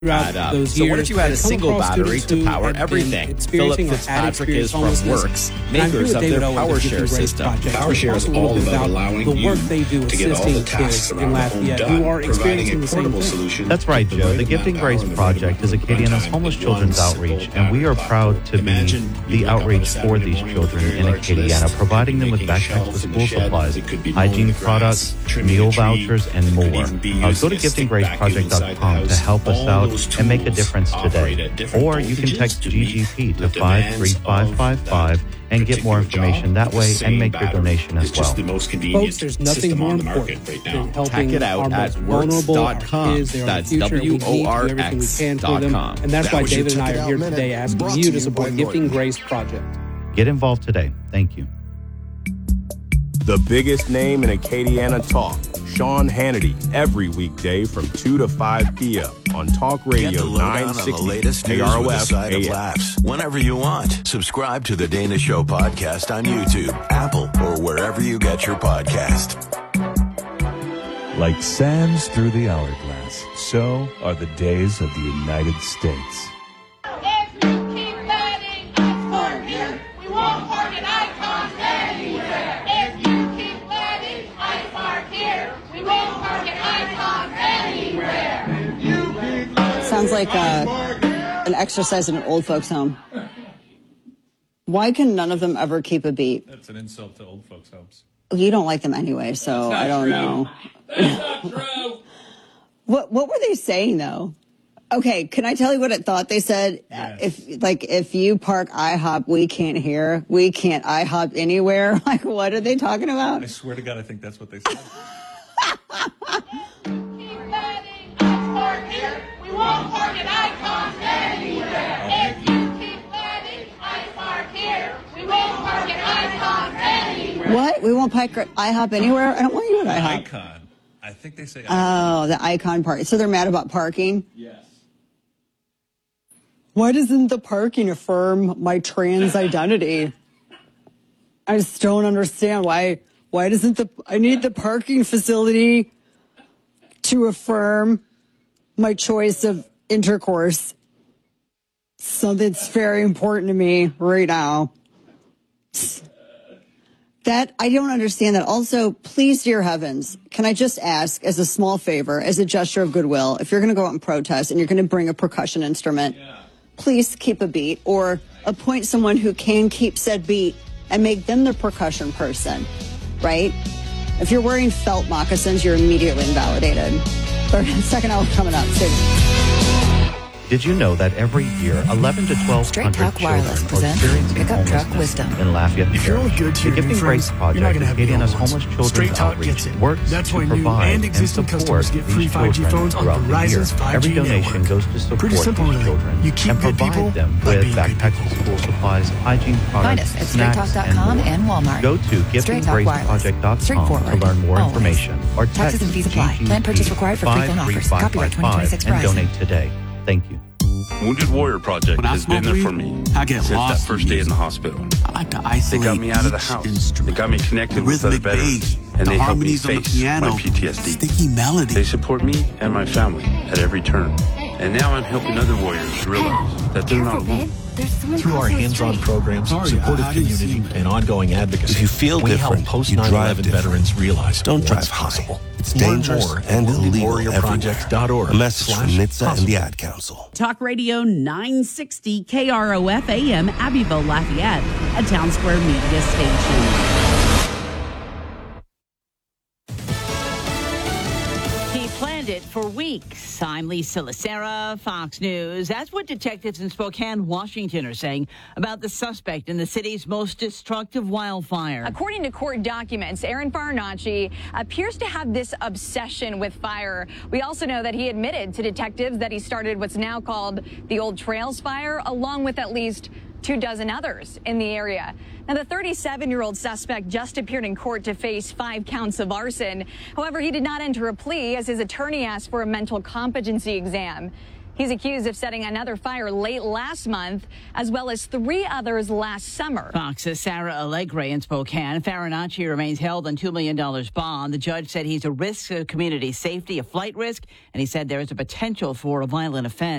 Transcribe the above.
add up. So what if you had a single battery to power everything? Philip Fitzpatrick is from Works, makers of their PowerShare system. PowerShare is all about allowing you to get all the tasks around the home done, providing a portable solution. That's right, Joe. The Gifting Grace Project is Acadiana's homeless children's outreach, and we are proud to be the outreach for these children in Acadiana, providing them with backpacks with school supplies, hygiene products, meal vouchers, and more. Go to giftinggraceproject.com to help us out and make a difference today. Or you can text GGP to 53555 and get more information that way and make your donation as well. Folks, there's nothing more important than helping our most vulnerable kids. They are the future, and we need to do everything we can for them. And that's why David and I are here today asking you to support Gifting Grace Project. Get involved today. Thank you. The biggest name in Acadiana talk, Sean Hannity, every weekday from 2 to 5 p.m. on Talk Radio 960 KROF AM. Whenever you want. Subscribe to the Dana Show podcast on YouTube, Apple, or wherever you get your podcast. Like sands through the hourglass, so are the days of the United States. Sounds like an exercise in an old folks' home. Why can none of them ever keep a beat? That's an insult to old folks' homes. You don't like them anyway, so I don't know. That's not true. What were they saying though? Okay, can I tell you what I thought they said? Yes. If you park IHOP, we can't hear. We can't IHOP anywhere. Like, what are they talking about? I swear to God, I think that's what they said. We won't park at icons anywhere. If you keep letting I park here, we won't park at icons anywhere. What? We won't park at IHOP anywhere? I don't want you at IHOP. Icon. I think they say icon. Oh, the icon part. So they're mad about parking? Yes. Why doesn't the parking affirm my trans identity? I just don't understand why doesn't I need the parking facility to affirm my choice of intercourse. Something that's very important to me right now. That, I don't understand that. Also, please, dear heavens, can I just ask as a small favor, as a gesture of goodwill, if you're going to go out and protest and you're going to bring a percussion instrument, please keep a beat or appoint someone who can keep said beat and make them the percussion person, right? If you're wearing felt moccasins, you're immediately invalidated. Second hour coming up. Did you know that every year 11 to 1,200 Straight Talk children Wireless are presents experiencing Pickup Truck homelessness Wisdom in Lafayette? If you're only good to the your Gifting new Grace friends, Project, you're not going to have Acadiana's the old homeless ones. Straight children's Talk outreach gets it. works That's to why new provide and existing and support customers get free these 5G children phones on throughout the year. Verizon's 5G Every donation network. goes to support Pretty simple, these really. children You keep and good people provide them by with being good backpacks people. with school supplies, hygiene Find products, us at snacks, straighttalk.com and more. Walmart. Go to Straight Talk Wireless. giftinggraceproject.com to Straightforward. learn more Always. information or text Taxes and fees apply. Plan purchase required for free phone offers. Copyright 2026 and Verizon. donate today. Thank you. Wounded Warrior Project has been there for me I get since that lost first day in the hospital. I like to isolate They got me out of the each house. instrument. They got me connected The with other rhythmic veterans, bass, and the they help me harmonies on the face piano, my PTSD. sticky melody. They support me and my family at every turn. And now I'm helping other warriors realize that they're not alone. Through our hands-on programs, supportive community, and ongoing advocacy, if you feel we help different, post you 9/11 drive different. veterans realize Don't drive what's possible. It's Learn dangerous more and at illegal WoundedWarriorProject.org. A message from NHTSA and the Ad Council. Talk Radio 960 KROF AM, Abbeville, Lafayette, a Town Square media station. It for weeks. I'm Lisa Lacera, Fox News. That's what detectives in Spokane, Washington are saying about the suspect in the city's most destructive wildfire. According to court documents, Aaron Farinacci appears to have this obsession with fire. We also know that he admitted to detectives that he started what's now called the Old Trails Fire, along with at least 24 others in the area. Now, the 37-year-old suspect just appeared in court to face 5 counts of arson. However, he did not enter a plea as his attorney asked for a mental competency exam. He's accused of setting another fire late last month, as well as 3 others last summer. Fox's Sarah Allegre in Spokane. Farinacci remains held on $2 million bond. The judge said he's a risk to community safety, a flight risk, and he said there is a potential for a violent offense.